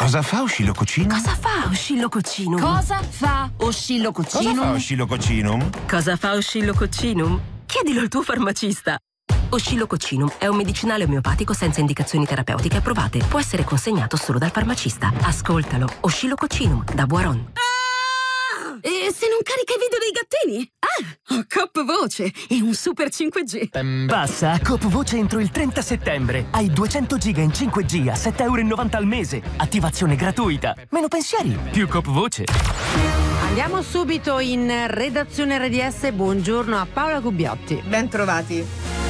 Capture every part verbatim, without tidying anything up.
Cosa fa Oscillo Cocinum? Cosa fa Oscillo Cocinum? Cosa fa Oscillo Cocinum? Cosa fa Oscillo Cocinum? Cosa fa Oscillo Cocinum? Chiedilo al tuo farmacista. Oscillo Cocinum è un medicinale omeopatico senza indicazioni terapeutiche approvate. Può essere consegnato solo dal farmacista. Ascoltalo. Oscillo Cocinum, da Boiron. Ah! E se non carica i video dei gattini? Ah, ho Coop Voce e un super cinque G. Passa a Coop Voce entro il trenta settembre. Hai duecento giga in cinque G a sette virgola novanta euro al mese. Attivazione gratuita. Meno pensieri, più Coop Voce. Andiamo subito in redazione R D S. Buongiorno a Paola Gubbiotti. Ben trovati.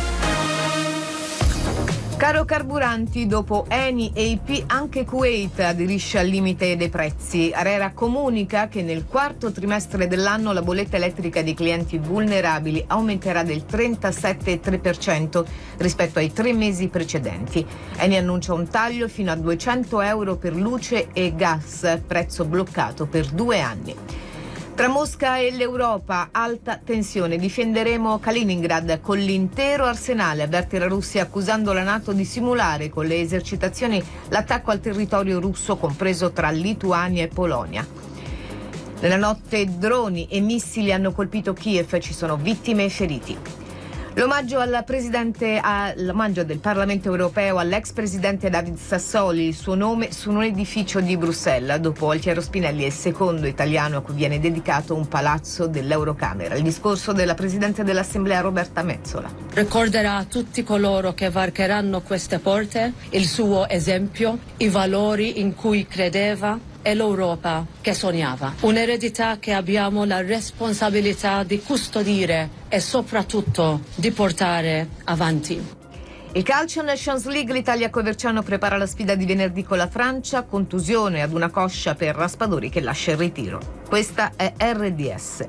Caro carburanti, dopo Eni e I P anche Kuwait aderisce al limite dei prezzi. ARERA comunica che nel quarto trimestre dell'anno la bolletta elettrica dei clienti vulnerabili aumenterà del trentasette virgola tre per cento rispetto ai tre mesi precedenti. Eni annuncia un taglio fino a duecento euro per luce e gas, prezzo bloccato per due anni. Tra Mosca e l'Europa, alta tensione. Difenderemo Kaliningrad con l'intero arsenale, avverte la Russia accusando la NATO di simulare con le esercitazioni l'attacco al territorio russo compreso tra Lituania e Polonia. Nella notte droni e missili hanno colpito Kiev, ci sono vittime e feriti. L'omaggio al presidente, all'omaggio del Parlamento europeo all'ex presidente David Sassoli, il suo nome su un edificio di Bruxelles. Dopo Altiero Spinelli è il secondo italiano a cui viene dedicato un palazzo dell'Eurocamera. Il discorso della presidente dell'Assemblea Roberta Metsola. Ricorderà a tutti coloro che varcheranno queste porte il suo esempio, i valori in cui credeva e l'Europa che sognava. Un'eredità che abbiamo la responsabilità di custodire e soprattutto di portare avanti. Il calcio Nations League, l'Italia Coverciano prepara la sfida di venerdì con la Francia, contusione ad una coscia per Raspadori che lascia il ritiro. Questa è R D S.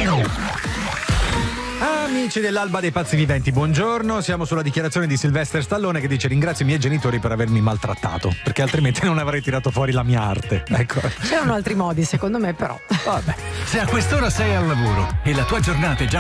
Amici dell'Alba dei Pazzi Viventi, buongiorno. Siamo sulla dichiarazione di Sylvester Stallone che dice: ringrazio i miei genitori per avermi maltrattato, perché altrimenti non avrei tirato fuori la mia arte. Ecco. C'erano altri modi, secondo me, però. Vabbè. Se a quest'ora sei al lavoro e la tua giornata è già